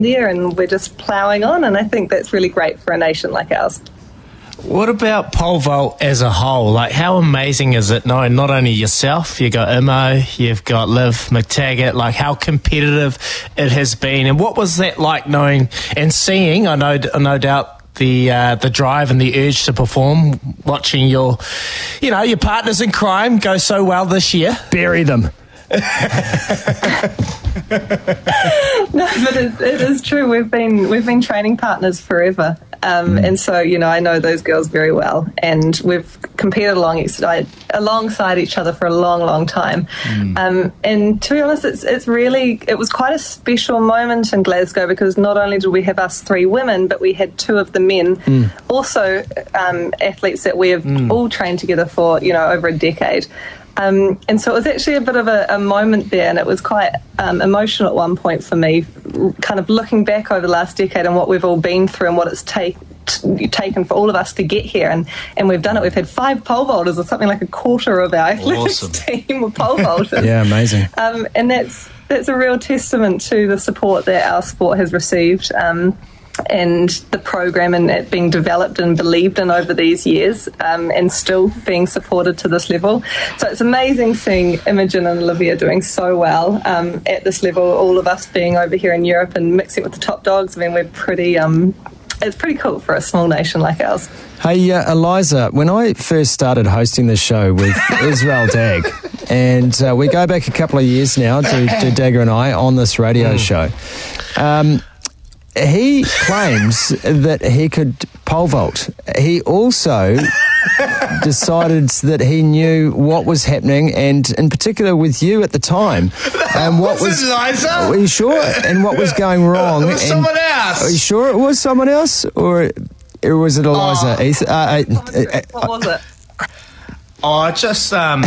there, and we're just ploughing on, and I think that's really great for a nation like ours. What about pole vault as a whole? Like, how amazing is it knowing not only yourself, you've got Imo, you've got Liv McTaggart, like how competitive it has been, and what was that like knowing and seeing, I know no doubt, the drive and the urge to perform, watching your partners in crime go so well this year? Bury them. No, but it is true. We've been training partners forever, and so I know those girls very well, and we've competed alongside each other for a long, long time. And to be honest, it was quite a special moment in Glasgow, because not only did we have us 3 women, but we had 2 of the men, also athletes that we have all trained together for over a decade. And so it was actually a bit of a moment there, and it was quite emotional at one point for me, kind of looking back over the last decade and what we've all been through and what it's taken for all of us to get here, and we've done it. We've had 5 pole vaulters, or something like a quarter of our athletics team were pole vaulters. Yeah, amazing. And that's a real testament to the support that our sport has received. And the program and it being developed and believed in over these years, and still being supported to this level. So it's amazing seeing Imogen and Olivia doing so well at this level, all of us being over here in Europe and mixing with the top dogs. I mean, we're pretty... it's pretty cool for a small nation like ours. Hey, Eliza, when I first started hosting this show with Israel Dag, and we go back a couple of years now to Dagger and I on this radio show, he claims that he could pole vault. He also decided that he knew what was happening, and in particular with you at the time. And what was Eliza? Are you sure? And what was going wrong? It was someone else. Are you sure it was someone else, or was it Eliza? What was it? I just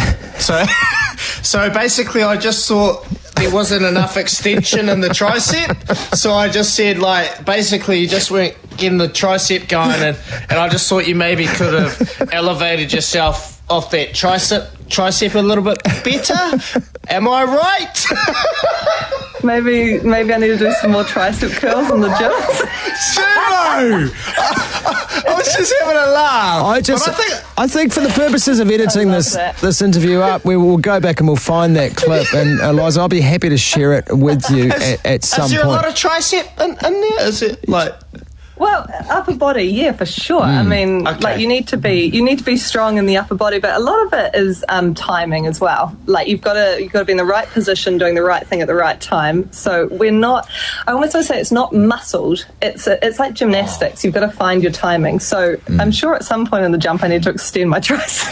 so basically I just thought there wasn't enough extension in the tricep, so I just said, like, basically you just weren't getting the tricep going, and I just thought you maybe could have elevated yourself off that tricep a little bit better. Am I right? Maybe I need to do some more tricep curls in the gym. Sumo! I was just having a laugh. I think for the purposes of editing this interview up, we will go back and we'll find that clip. And Eliza, I'll be happy to share it with you at some point. Is there a lot of tricep in there? Is it like... Well, upper body, yeah, for sure. I mean, like you need to be strong in the upper body, but a lot of it is timing as well. Like you've got to be in the right position, doing the right thing at the right time. So we're not. I almost want to say it's not muscled. It's like gymnastics. You've got to find your timing. So I'm sure at some point in the jump I need to extend my tricep.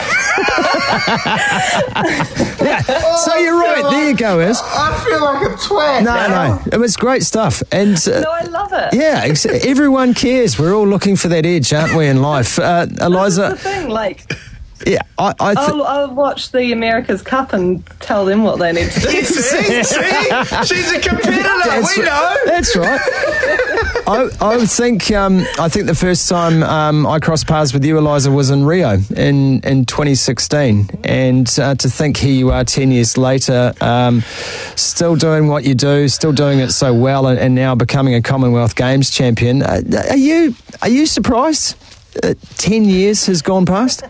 Yeah. So you're right. There you go, Is. I feel like a twat. No, it was great stuff, and no, I love it. Yeah, everyone cares. We're all looking for that edge, aren't we, in life? Eliza, that's the thing. Like, yeah, I'll watch the America's Cup and tell them what they need to do. See? She's a competitor. We know. That's right. I think the first time I crossed paths with you, Eliza, was in Rio in 2016, and to think here you are 10 years later, still doing what you do, still doing it so well, and now becoming a Commonwealth Games champion. Are you surprised? 10 years has gone past.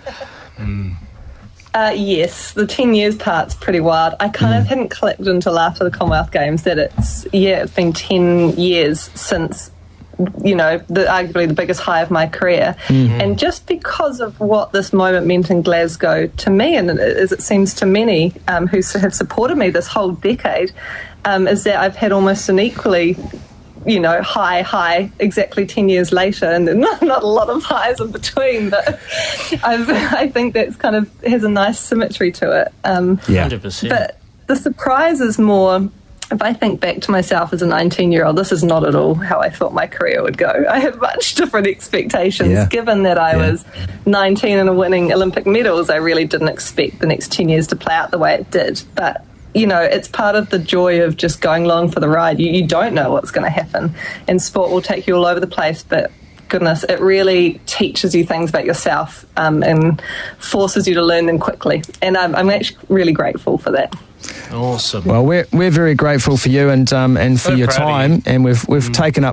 Yes, the 10 years part's pretty wild. I kind of hadn't clicked until after the Commonwealth Games that it's been 10 years since, arguably the biggest high of my career. And just because of what this moment meant in Glasgow to me, and as it seems to many who have supported me this whole decade, is that I've had almost an equally high exactly 10 years later, and not a lot of highs in between, but I think that's kind of has a nice symmetry to it. 100%. But the surprise is more, if I think back to myself as a 19-year-old, this is not at all how I thought my career would go. I had much different expectations. Given that I was 19 and winning Olympic medals, I really didn't expect the next 10 years to play out the way it did. But it's part of the joy of just going along for the ride. You don't know what's going to happen, and sport will take you all over the place, but goodness, it really teaches you things about yourself and forces you to learn them quickly. And I'm actually really grateful for that. Awesome. Well, we're very grateful for you and for So your proud of time, you. and we've taken up